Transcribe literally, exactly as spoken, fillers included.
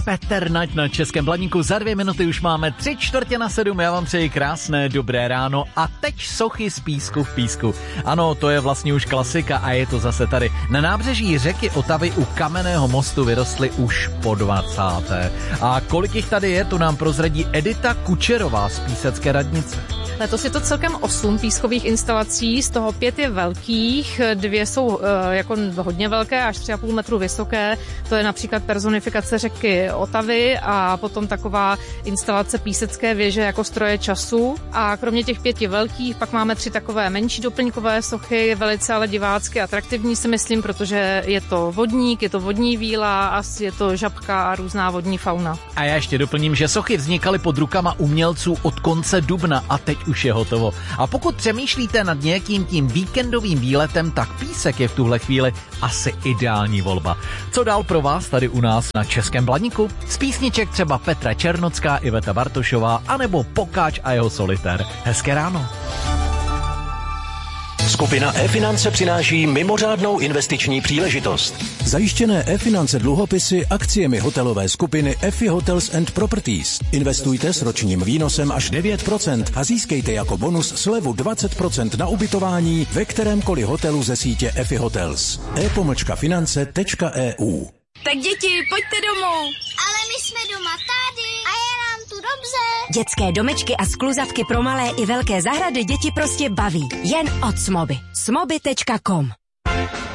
Petr Nať na Českém Blaníku. Za dvě minuty už máme tři čtvrtě na sedm. Já vám přeji krásné dobré ráno. A teď sochy z písku v písku. Ano, to je vlastně už klasika a je to zase tady. Na nábřeží řeky Otavy u Kamenného mostu vyrostly už po dvacáté. A kolik jich tady je, to nám prozradí Edita Kučerová z Písecké radnice. Letos je to celkem osm pískových instalací, z toho pět je velkých, dvě jsou e, jako hodně velké, až tři a půl metru vysoké. To je například personifikace řeky Otavy a potom taková instalace Písecké věže jako stroje času. A kromě těch pěti velkých pak máme tři takové menší doplňkové sochy, velice ale divácky atraktivní si myslím, protože je to vodník, je to vodní víla a je to žabka a různá vodní fauna. A já ještě doplním, že sochy vznikaly pod rukama umělců od konce dubna a teď už je hotovo. A pokud přemýšlíte nad nějakým tím víkendovým výletem, tak Písek je v tuhle chvíli asi ideální volba. Co dál pro vás tady u nás na Českém Blaníku? Z písniček třeba Petra Černocká, Iveta Bartošová anebo Pokáč a jeho solitér. Hezké ráno. Skupina E-finance přináší mimořádnou investiční příležitost. Zajištěné E-finance dluhopisy akciemi hotelové skupiny E F I Hotels and Properties. Investujte s ročním výnosem až devět procent a získejte jako bonus slevu dvacet procent na ubytování ve kterémkoliv hotelu ze sítě E F I Hotels. e pomlčka finance tečka e u. Tak děti, pojďte domů. Ale my jsme doma tady a je nám tu dobře. Dětské domečky a skluzavky pro malé i velké zahrady děti prostě baví. Jen od Smoby. smoby tečka com